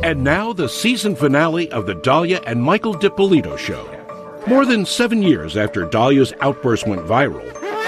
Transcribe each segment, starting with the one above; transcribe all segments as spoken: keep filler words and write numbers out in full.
And now the season finale of the Dahlia and Michael DiPolito Show. More than seven years after Dahlia's outburst went viral,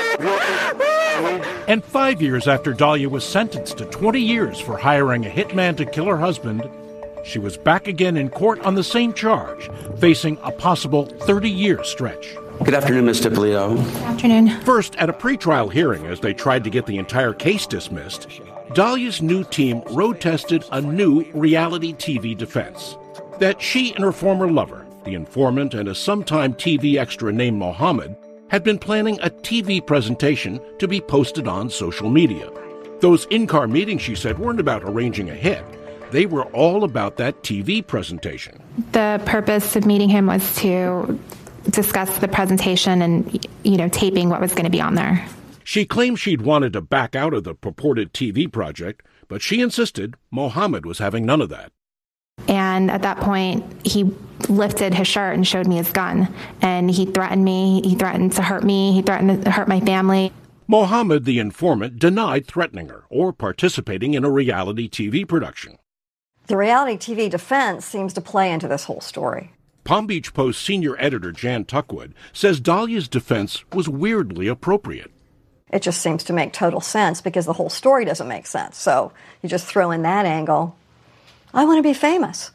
and five years after Dahlia was sentenced to twenty years for hiring a hitman to kill her husband, she was back again in court on the same charge, facing a possible thirty-year stretch. Good afternoon, Miz DiPolito. Good afternoon. First, at a pretrial hearing as they tried to get the entire case dismissed, Dahlia's new team road-tested a new reality T V defense. That she and her former lover, the informant and a sometime T V extra named Mohammed, had been planning a T V presentation to be posted on social media. Those in-car meetings, she said, weren't about arranging a hit. They were all about that T V presentation. The purpose of meeting him was to discuss the presentation and, you know, taping what was going to be on there. She claimed she'd wanted to back out of the purported T V project, but she insisted Mohammed was having none of that. And at that point, he lifted his shirt and showed me his gun. And he threatened me. He threatened to hurt me. He threatened to hurt my family. Mohammed, the informant, denied threatening her or participating in a reality T V production. The reality T V defense seems to play into this whole story. Palm Beach Post senior editor Jan Tuckwood says Dahlia's defense was weirdly appropriate. It just seems to make total sense because the whole story doesn't make sense. So you just throw in that angle. I want to be famous.